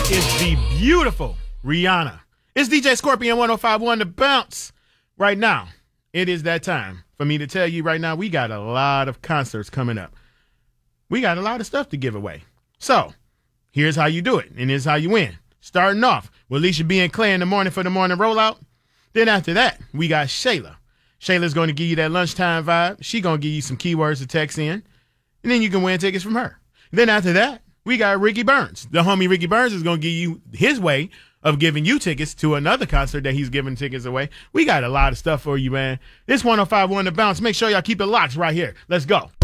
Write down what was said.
That is the beautiful Rihanna. It's DJ Scorpion 105.1 The Bounce. Right now, it is that time for me to tell you right now we got a lot of concerts coming up. We got a lot of stuff to give away. So, here's how you do it, and here's how you win. Starting off with Alicia B and Clay in the morning for the morning rollout. Then after that, we got Shayla. Shayla's going to give you that lunchtime vibe. She going to give you some keywords to text in, and then you can win tickets from her. Then after that, we got Ricky Burns. The homie Ricky Burns is going to give you his way of giving you tickets to another concert that he's giving tickets away. We got a lot of stuff for you, man. This 105.1 The Bounce. Make sure y'all keep it locked right here. Let's go.